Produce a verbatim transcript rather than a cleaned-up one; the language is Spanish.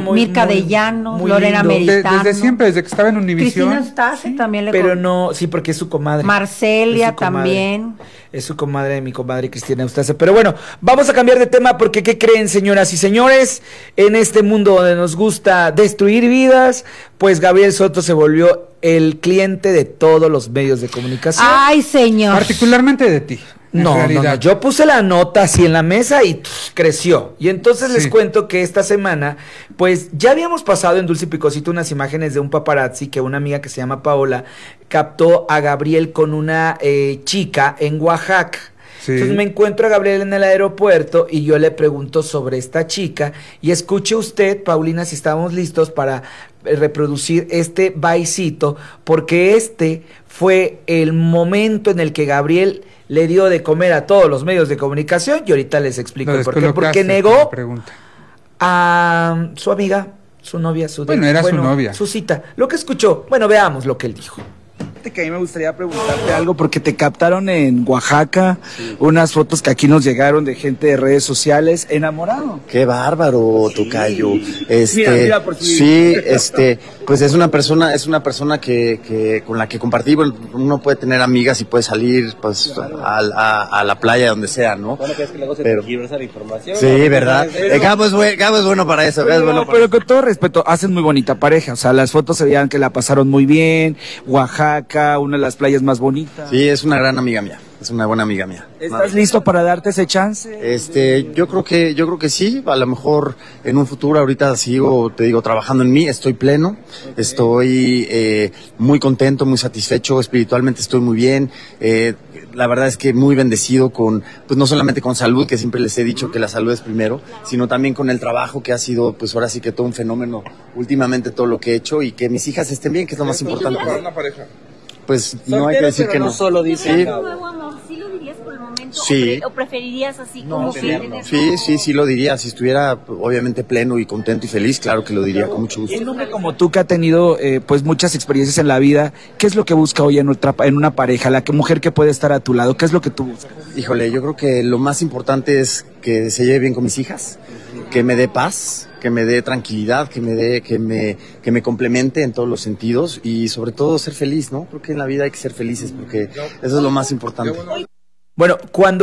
Muy, Mirka muy, de Llanos, muy Lorena lindo. De- Meritano. desde siempre, desde que estaba en Univisión. Cristina Eustace Sí, también le pero con- no, sí, porque es su comadre. Marcelia Es su comadre. también. Es su comadre, mi comadre Cristina Eustace. Pero bueno, vamos a cambiar de tema porque ¿qué creen, señoras y señores? En este mundo donde nos gusta destruir vidas, pues Gabriel Soto se volvió el cliente de todos los medios de comunicación. Ay, señor. Particularmente de ti. en No, no, realidad. no, yo puse la nota así en la mesa y tss, creció. Y entonces les Sí. cuento que esta semana, pues ya habíamos pasado en Dulce y Picosito unas imágenes de un paparazzi que una amiga que se llama Paola captó a Gabriel con una eh, chica en Oaxaca. Sí. Entonces me encuentro a Gabriel en el aeropuerto y yo le pregunto sobre esta chica y escuche usted, Paulina, si estamos listos para eh, reproducir este baicito, porque este fue el momento en el que Gabriel le dio de comer a todos los medios de comunicación y ahorita les explico Lo el por qué. descolocaste Porque con la negó pregunta. a su amiga, su novia, su... Bueno, era su novia. Su cita. Lo que escuchó. Bueno, veamos lo que él dijo. Que a mí me gustaría preguntarte algo porque te captaron en Oaxaca unas fotos que aquí nos llegaron de gente de redes sociales enamorado. Qué bárbaro, tocayo. Este, Mira, mira, por si- sí, este, pues es una persona, es una persona que, que con la que compartir, bueno, uno puede tener amigas y puede salir, pues, a, a, a la playa, donde sea, ¿no? Bueno, que es que luego se Pero- tergiversa la información. Sí, ¿no? ¿verdad? Pero- Eh, Gabo es, buen- Gabo es bueno para eso, Gabo es Pero, bueno para pero con todo respeto, hacen muy bonita pareja. O sea, las fotos se veían que la pasaron muy bien. Oaxaca, una de las playas más bonitas. Sí, es una gran amiga mía, es una buena amiga mía. ¿Estás listo para darte ese chance? Este, yo creo que, yo creo que sí, a lo mejor en un futuro ahorita sigo, te digo, trabajando en mí, estoy pleno, estoy eh, muy contento, muy satisfecho, espiritualmente estoy muy bien, eh, la verdad es que muy bendecido con, pues no solamente con salud, que siempre les he dicho que la salud es primero, sino también con el trabajo que ha sido, pues ahora sí que todo un fenómeno últimamente todo lo que he hecho y que mis hijas estén bien, que es lo más importante. Pues no hay que Soltero, decir pero que no no. solo dice Sí. Gabo. Nuevo amor, ¿sí lo dirías por el momento? Sí. ¿O, pre- o preferirías así como que tener- Sí, sí, sí lo diría. Si estuviera obviamente pleno y contento y feliz, claro que lo diría con mucho gusto. Un hombre como tú que ha tenido eh, pues muchas experiencias en la vida, ¿qué es lo que busca hoy en, otra, en una pareja? La que, mujer que puede estar a tu lado, ¿qué es lo que tú buscas? Híjole, yo creo que lo más importante es que se lleve bien con mis hijas, que me dé paz, que me dé tranquilidad, que me dé, que me, que me complemente en todos los sentidos y sobre todo ser feliz, ¿no? Creo que en la vida hay que ser felices porque eso es lo más importante. Bueno, cuando